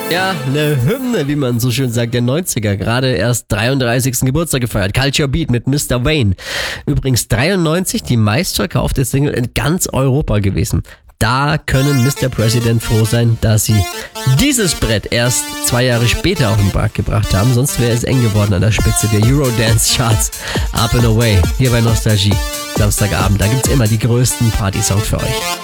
Ja, eine Hymne, wie man so schön sagt, der 90er. Gerade erst 33. Geburtstag gefeiert. Culture Beat mit Mr. Wayne. Übrigens 93 die meistverkaufte Single in ganz Europa gewesen. Da können Mr. President froh sein, dass sie dieses Brett erst 2 Jahre später auf den Markt gebracht haben. Sonst wäre es eng geworden an der Spitze der Eurodance-Charts. Up and Away, hier bei Nostalgie. Samstagabend, da gibt's immer die größten Party-Songs für euch.